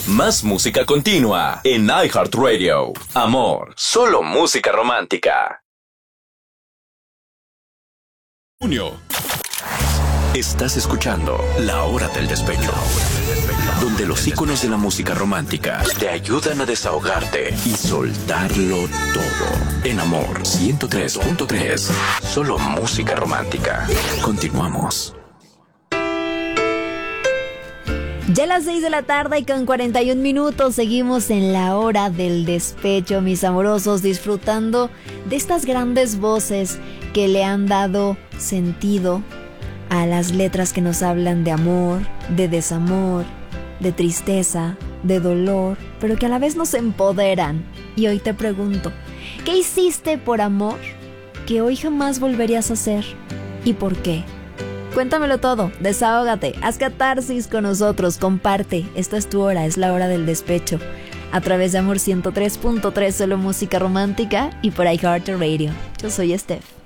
Más música continua en iHeartRadio. Amor, solo música romántica. Junio. Estás escuchando La Hora del Despecho, donde los íconos de la música romántica te ayudan a desahogarte y soltarlo todo. En Amor 103.3, solo música romántica. Continuamos. Ya a las 6 de la tarde y con 41 minutos seguimos en La Hora del Despecho, mis amorosos, disfrutando de estas grandes voces que le han dado sentido a las letras que nos hablan de amor, de desamor, de tristeza, de dolor, pero que a la vez nos empoderan. Y hoy te pregunto, ¿qué hiciste por amor que hoy jamás volverías a hacer? ¿Y por qué? Cuéntamelo todo, desahógate, haz catarsis con nosotros, comparte. Esta es tu hora, es la hora del despecho. A través de Amor 103.3, solo música romántica, y por iHeartRadio. Yo soy Steph.